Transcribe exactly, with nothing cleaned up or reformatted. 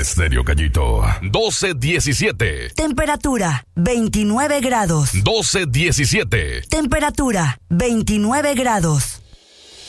Estéreo Gallito, doce diecisiete. Temperatura, veintinueve grados. doce diecisiete. Temperatura, veintinueve grados.